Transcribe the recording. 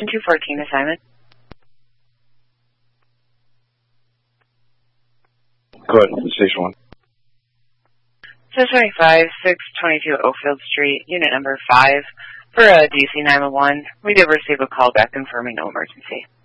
Station 214 assignment. Go ahead, Station 1. 625, 622 Oakfield Street, unit number 5, for DC 911. We did receive a call back confirming no emergency.